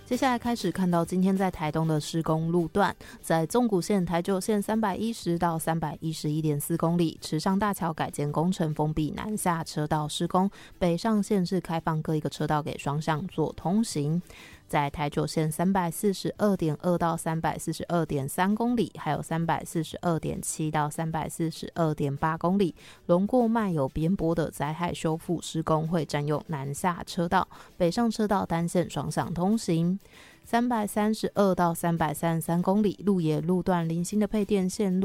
接下来开始看到今天在台东的施工路段，在纵谷线、台九线310到311.4公里，池上大桥改建工程封闭南下车道施工，北上线是开放各一个车道给双向做通行。在台九线342.2到342.3公里，还有342.7到342.8公里，轮过漫有边坡的灾害修复施工会占用南下车道，北上车道单线双向通行。332到333公里，鹿野路段零星的配电线路